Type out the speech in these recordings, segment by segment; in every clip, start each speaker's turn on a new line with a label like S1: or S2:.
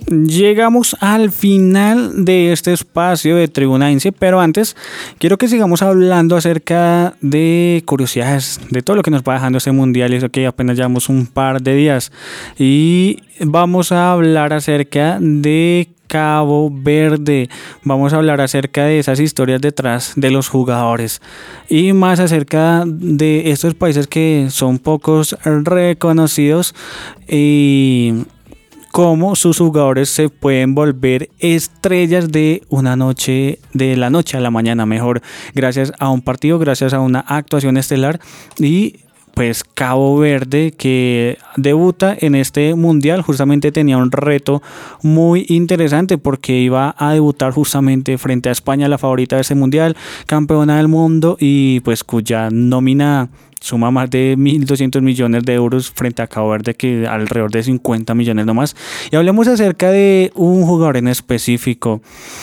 S1: Llegamos al final de este espacio de Tribunaense, pero antes quiero que sigamos hablando acerca de curiosidades, de todo lo que nos va dejando este mundial, eso que apenas llevamos un par de días. Y vamos a hablar acerca de Cabo Verde. Vamos a hablar acerca de esas historias detrás de los jugadores y más acerca de estos países que son pocos reconocidos y cómo sus jugadores se pueden volver estrellas de una noche, de la noche a la mañana, mejor, gracias a un partido, gracias a una actuación estelar. Y pues Cabo Verde, que debuta en este mundial, justamente tenía un reto muy interesante porque iba a debutar justamente frente a España, la favorita de este mundial, campeona del mundo, y pues cuya nómina suma más de 1.200 millones de euros frente a Cabo Verde, que alrededor de 50 millones nomás. Y hablemos acerca de un jugador en específico,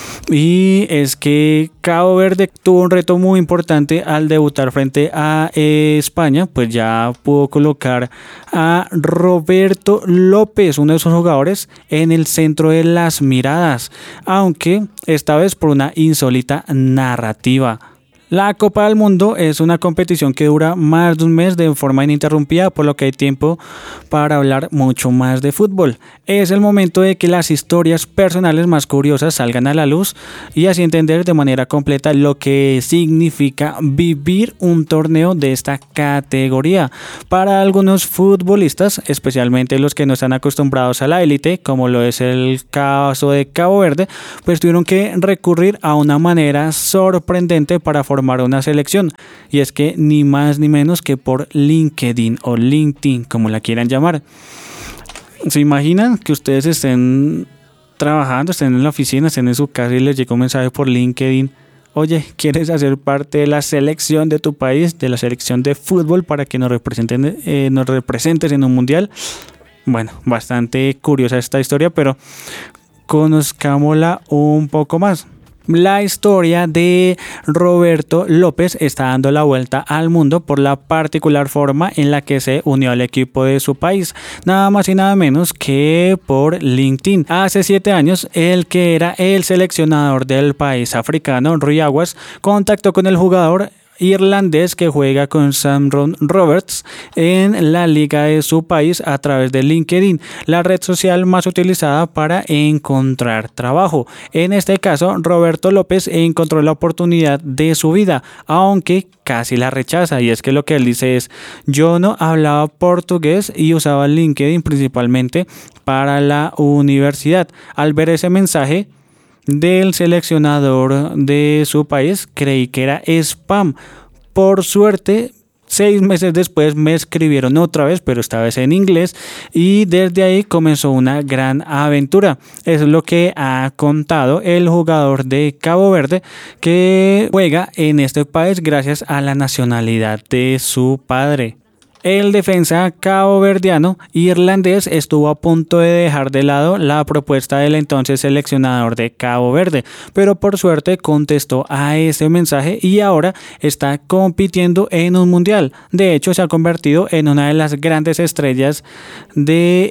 S1: y es que Cabo Verde tuvo un reto muy importante al debutar frente a España. Pues ya pudo colocar a Roberto López, uno de esos jugadores, en el centro de las miradas, aunque esta vez por una insólita narrativa. La Copa del Mundo es una competición que dura más de un mes de forma ininterrumpida, por lo que hay tiempo para hablar mucho más de fútbol. Es el momento de que las historias personales más curiosas salgan a la luz y así entender de manera completa lo que significa vivir un torneo de esta categoría. Para algunos futbolistas, especialmente los que no están acostumbrados a la élite, como lo es el caso de Cabo Verde, pues tuvieron que recurrir a una manera sorprendente para formar una selección, y es que ni más ni menos que por LinkedIn o LinkedIn, como la quieran llamar. ¿Se imaginan que ustedes estén trabajando, estén en la oficina, estén en su casa y les llega un mensaje por LinkedIn: oye, ¿quieres hacer parte de la selección de tu país, de la selección de fútbol, para que nos representes en un mundial? Bueno, bastante curiosa esta historia, pero conozcámosla un poco más. La historia de Roberto López está dando la vuelta al mundo por la particular forma en la que se unió al equipo de su país, nada más y nada menos que por LinkedIn. Hace 7 años, el que era el seleccionador del país africano, Rui Aguas, contactó con el jugador irlandés que juega con Sam Roberts en la liga de su país a través de LinkedIn, la red social más utilizada para encontrar trabajo. En este caso, Roberto López encontró la oportunidad de su vida, aunque casi la rechaza, y es que lo que él dice es: yo no hablaba portugués y usaba LinkedIn principalmente para la universidad. Al ver ese mensaje del seleccionador de su país, creí que era spam. Por suerte, 6 meses después me escribieron otra vez, pero esta vez en inglés, y desde ahí comenzó una gran aventura. Eso es lo que ha contado el jugador de Cabo Verde, que juega en este país gracias a la nacionalidad de su padre. El defensa caboverdiano irlandés estuvo a punto de dejar de lado la propuesta del entonces seleccionador de Cabo Verde, pero por suerte contestó a ese mensaje y ahora está compitiendo en un mundial. De hecho, se ha convertido en una de las grandes estrellas de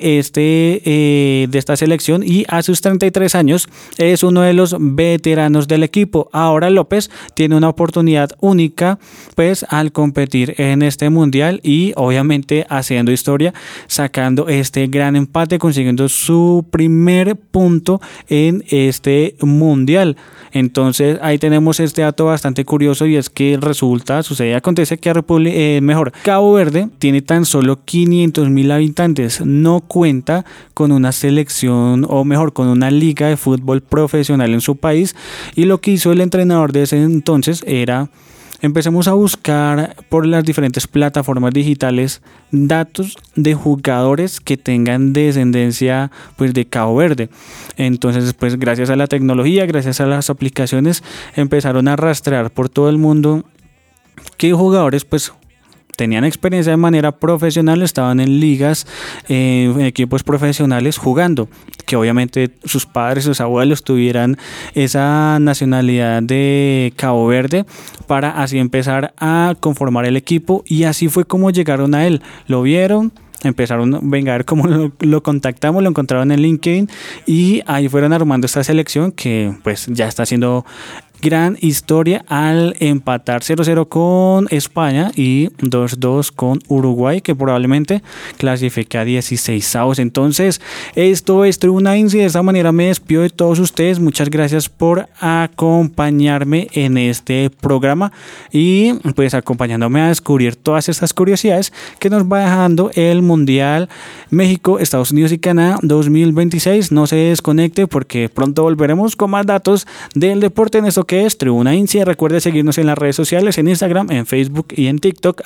S1: esta selección, y a sus 33 años es uno de los veteranos del equipo. Ahora López tiene una oportunidad única pues al competir en este mundial y obviamente haciendo historia, sacando este gran empate, consiguiendo su primer punto en este mundial. Entonces ahí tenemos este dato bastante curioso, y es que acontece que Cabo Verde tiene tan solo 500,000 habitantes, no cuenta con una selección, o mejor, con una liga de fútbol profesional en su país, y lo que hizo el entrenador de ese entonces era: empecemos a buscar por las diferentes plataformas digitales datos de jugadores que tengan descendencia pues de Cabo Verde. Entonces, pues gracias a la tecnología, gracias a las aplicaciones, empezaron a rastrear por todo el mundo qué jugadores pues tenían experiencia de manera profesional, estaban en ligas, en equipos profesionales jugando, que obviamente sus padres, sus abuelos tuvieran esa nacionalidad de Cabo Verde, para así empezar a conformar el equipo, y así fue como llegaron a él. Lo vieron, empezaron, venga, a ver cómo lo contactamos, lo encontraron en LinkedIn y ahí fueron armando esta selección que pues ya está haciendo gran historia al empatar 0-0 con España y 2-2 con Uruguay, que probablemente clasifique a 16avos. Entonces, esto es Tribuna Insi. De esta manera me despido de todos ustedes. Muchas gracias por acompañarme en este programa y pues acompañándome a descubrir todas estas curiosidades que nos va dejando el Mundial México, Estados Unidos y Canadá 2026. No se desconecte porque pronto volveremos con más datos del deporte en esto que es Tribuna Insi. Recuerde seguirnos en las redes sociales, en Instagram, en Facebook y en TikTok,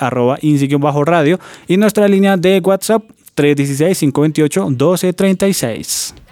S1: @Insi_radio, y nuestra línea de WhatsApp 316-528-1236.